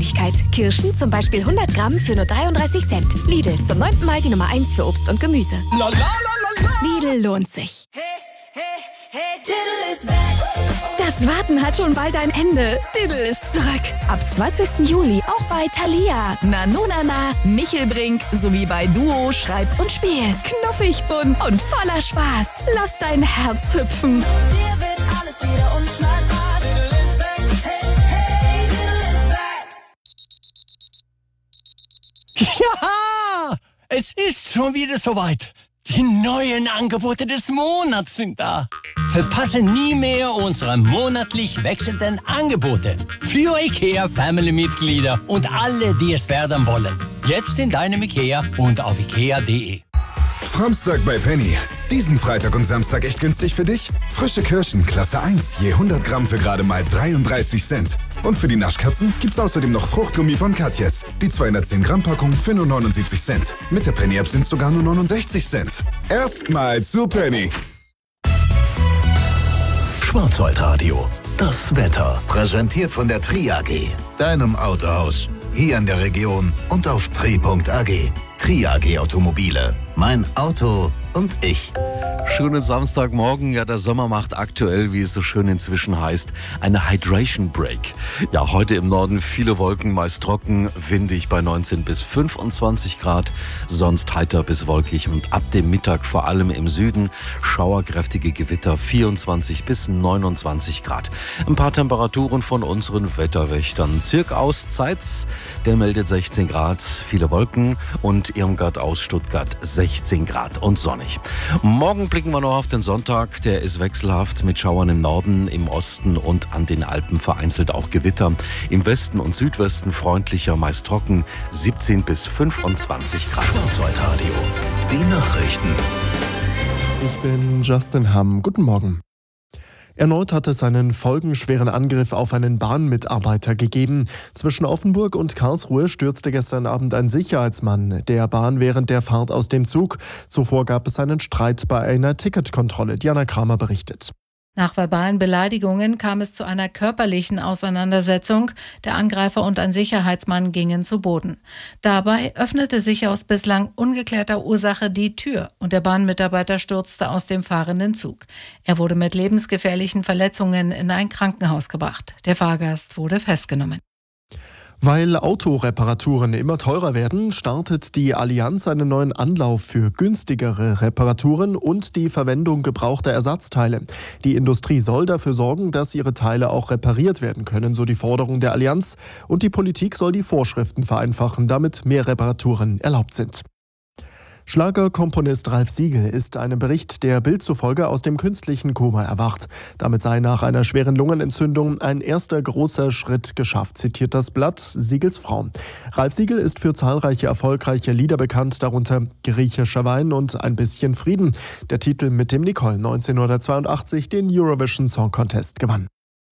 Preisgünstigkeit. Kirschen zum Beispiel 100 Gramm für nur 33 Cent. Lidl, zum 9. Mal die Nummer 1 für Obst und Gemüse. Lidl lohnt sich. Das Warten hat schon bald ein Ende. Diddle ist zurück. Ab 20. Juli auch bei Thalia, Nanonana, Michelbrink sowie bei Duo, Schreib und Spiel. Knuffig, bunt und voller Spaß. Lass dein Herz hüpfen. Dir wird alles wieder unschlagbar. Diddle is back. Hey, Diddle is back. Ja, es ist schon wieder soweit. Die neuen Angebote des Monats sind da. Verpasse nie mehr unsere monatlich wechselnden Angebote. Für IKEA-Family-Mitglieder und alle, die es werden wollen. Jetzt in deinem IKEA und auf ikea.de. Samstag bei Penny. Diesen Freitag und Samstag echt günstig für dich? Frische Kirschen, Klasse 1, je 100 Gramm für gerade mal 33 Cent. Und für die Naschkatzen gibt's außerdem noch Fruchtgummi von Katjes. Die 210 Gramm Packung für nur 79 Cent. Mit der Penny-App sind's sogar nur 69 Cent. Erstmal zu Penny. Schwarzwaldradio. Das Wetter. Präsentiert von der Tri AG. Deinem Autohaus. Hier in der Region und auf tri.ag. Tri AG Automobile. Mein Auto und ich. Schönen Samstagmorgen. Ja, der Sommer macht aktuell, wie es so schön inzwischen heißt, eine Hydration Break. Ja, heute im Norden viele Wolken, meist trocken, windig bei 19 bis 25 Grad, sonst heiter bis wolkig und ab dem Mittag vor allem im Süden schauerkräftige Gewitter, 24 bis 29 Grad. Ein paar Temperaturen von unseren Wetterwächtern. Zirk aus Zeitz, der meldet 16 Grad, viele Wolken und Irmgard aus Stuttgart 16 Grad und sonnig. Morgen blicken wir noch auf den Sonntag. Der ist wechselhaft mit Schauern im Norden, im Osten und an den Alpen vereinzelt auch Gewitter. Im Westen und Südwesten freundlicher, meist trocken, 17 bis 25 Grad. Schwarzwaldradio. Die Nachrichten. Ich bin Justin Hamm. Guten Morgen. Erneut hat es einen folgenschweren Angriff auf einen Bahnmitarbeiter gegeben. Zwischen Offenburg und Karlsruhe stürzte gestern Abend ein Sicherheitsmann der Bahn während der Fahrt aus dem Zug. Zuvor gab es einen Streit bei einer Ticketkontrolle. Diana Kramer berichtet. Nach verbalen Beleidigungen kam es zu einer körperlichen Auseinandersetzung. Der Angreifer und ein Sicherheitsmann gingen zu Boden. Dabei öffnete sich aus bislang ungeklärter Ursache die Tür und der Bahnmitarbeiter stürzte aus dem fahrenden Zug. Er wurde mit lebensgefährlichen Verletzungen in ein Krankenhaus gebracht. Der Fahrgast wurde festgenommen. Weil Autoreparaturen immer teurer werden, startet die Allianz einen neuen Anlauf für günstigere Reparaturen und die Verwendung gebrauchter Ersatzteile. Die Industrie soll dafür sorgen, dass ihre Teile auch repariert werden können, so die Forderung der Allianz. Und die Politik soll die Vorschriften vereinfachen, damit mehr Reparaturen erlaubt sind. Schlagerkomponist Ralf Siegel ist einem Bericht der Bild zufolge aus dem künstlichen Koma erwacht. Damit sei nach einer schweren Lungenentzündung ein erster großer Schritt geschafft, zitiert das Blatt Siegels Frau. Ralf Siegel ist für zahlreiche erfolgreiche Lieder bekannt, darunter Griechischer Wein und Ein bisschen Frieden. Der Titel, mit dem Nicole 1982 den Eurovision Song Contest gewann.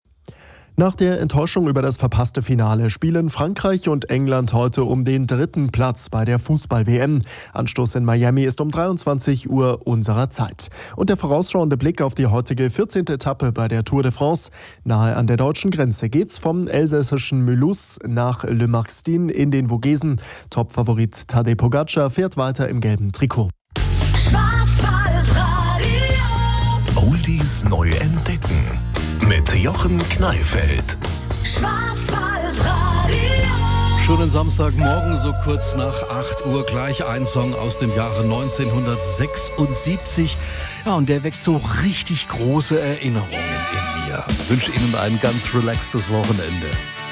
Nach der Enttäuschung über das verpasste Finale spielen Frankreich und England heute um den 3. Platz bei der Fußball-WM. Anstoß in Miami ist um 23 Uhr unserer Zeit. Und der vorausschauende Blick auf die heutige 14. Etappe bei der Tour de France. Nahe an der deutschen Grenze geht's vom elsässischen Mulhouse nach Le Marxtin in den Vogesen. Topfavorit Tadej Pogacar fährt weiter im gelben Trikot. Schwarzwaldradio. Oldies neu entdecken. Mit Jochen Kneifeld. Schwarzwaldradio. Schönen Samstagmorgen, so kurz nach 8 Uhr, gleich ein Song aus dem Jahre 1976. Ja, und der weckt so richtig große Erinnerungen in mir. Ich wünsche Ihnen ein ganz relaxtes Wochenende.